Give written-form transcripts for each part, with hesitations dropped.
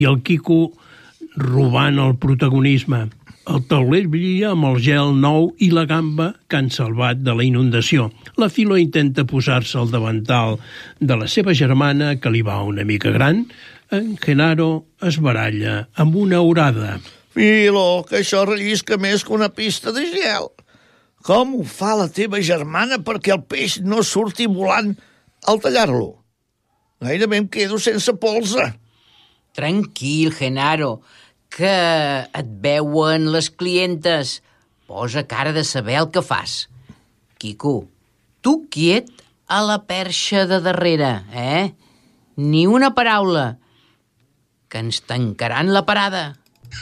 i el Quico robant el protagonisme. El taulell brilla amb el gel nou i la gamba que han salvat de la inundació. La Filo intenta posar-se al davantal de la seva germana, que li va una mica gran. En Genaro es baralla amb una orada. Filo, que això rellisca més que una pista de gel. Com ho fa la teva germana perquè el peix no surti volant al tallar-lo? Gairebé em quedo sense polze. Tranquil, Genaro, que et veuen les clientes. Posa cara de saber el que fas. Quico, tu quiet a la perxa de darrere, Ni una paraula, que ens tancaran la parada.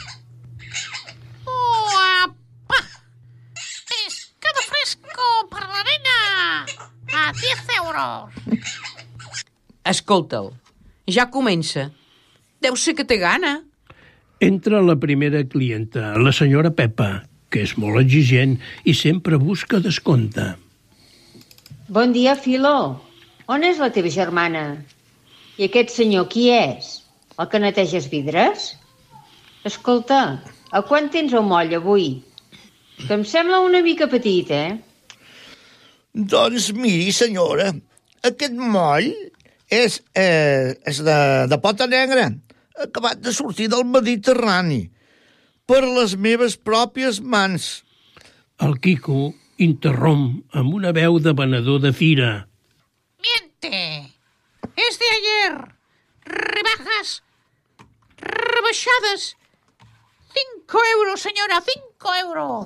¡Guapa! Pescado fresco per la nena! A 10 euros! Escolta'l, ja comença. Deu ser que té gana. Entra la primera clienta, la senyora Pepa, que és molt exigent i sempre busca descompte. Bon dia, Filo. On és la teva germana? I aquest senyor qui és? El que neteja els vidres? Escolta, a quant tens el moll avui? Que em sembla una mica petit, Doncs miri, senyora, aquest moll és de pota negra, acabat de sortir del Mediterrani, per les meves pròpies mans. El Quico interromp amb una veu de venedor de fira. ¡Miente! ¡Es de ayer! ¡Rebajas! ¡Rebaixades! 5 euros, señora, 5 euros.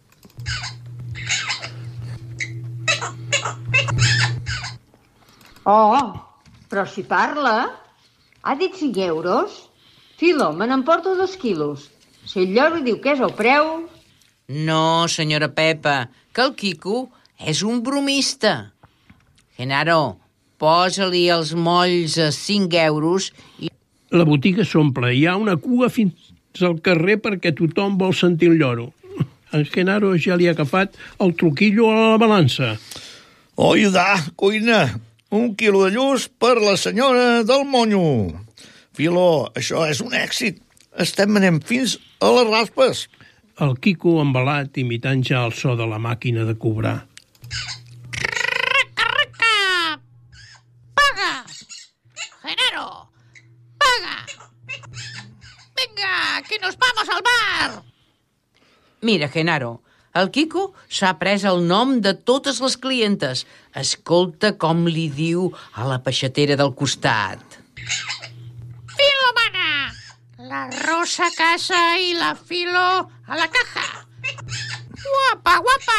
Oh, però si parla. Ha dit 5 euros? Filo, me n'emporto 2 quilos. Si el lloro diu que és el preu... No, senyora Pepa, que el Quico és un bromista. Genaro, posa-li els molls a 5 euros i... La botiga s'omple. Hi ha una cua fins al carrer perquè tothom vol sentir el lloro. En Genaro ja li ha agafat el truquillo a la balança. Oida, cuina, 1 quilo de lluç per la senyora del monyo. Filo, això és un èxit. Estem anant fins a les raspes. El Quico embalat imitant ja el so de la màquina de cobrar. ¡Raca, raca! ¡Paga! ¡Genaro! ¡Paga! ¡Venga, que nos vamos al bar! Mira, Genaro, el Quico s'ha pres el nom de totes les clientes. Escolta com li diu a la peixatera del costat. ¡Filomana! La Rosa a casa y la Filo a la caja. ¡Guapa, guapa!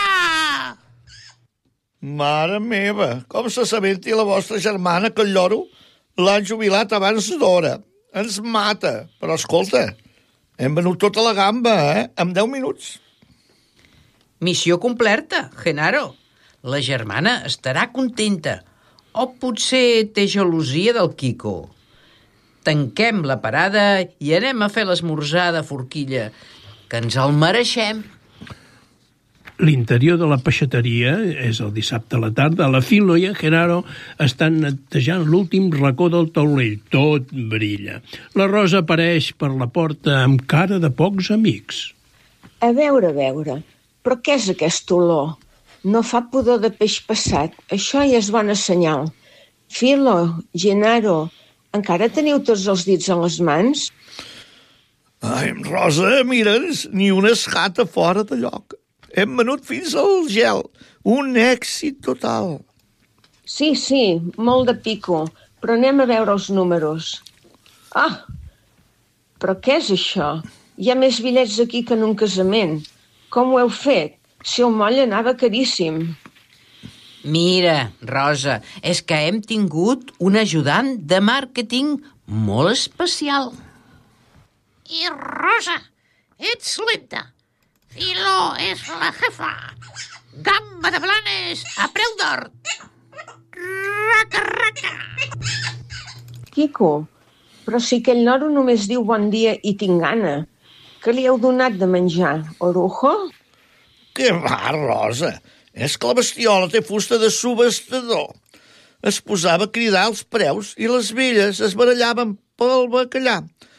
Mare meva, com s'assabenti la vostra germana que el lloro l'han jubilat abans d'hora. Ens mata. Però escolta, hem venut tota la gamba, en 10 minuts. Missió complerta, Genaro. La germana estarà contenta. O potser té gelosia del Quico. Tanquem la parada i anem a fer l'esmorzar de forquilla, que ens el mereixem. L'interior de la peixateria és el dissabte a la tarda. La Filo i en Genaro estan netejant l'últim racó del taulell. Tot brilla. La Rosa apareix per la porta amb cara de pocs amics. A veure, però què és aquest olor? No fa pudor de peix passat. Això ja és bona senyal. Filo, Genaro, encara teniu tots els dits a les mans? Ai, Rosa, mira'ns, ni una escata fora de lloc. Hem venut fins al gel. Un èxit total. Sí, molt de pico, però anem a veure els números. Ah, però què és això? Hi ha més bitllets aquí que en un casament. Com ho heu fet? Si el moll anava caríssim. Mira, Rosa, és que hem tingut un ajudant de màrqueting molt especial. I Rosa, ets lenta. Filo és la jefa. Gamba de Blanes a preu d'or. Raca, raca. Quico, però si aquell noro només diu bon dia i tinc gana. Què li heu donat de menjar? Orujo? Que va, Rosa. És que la bestiola té fusta de subhastador. Es posava a cridar els preus i les velles es barallaven pel bacallà.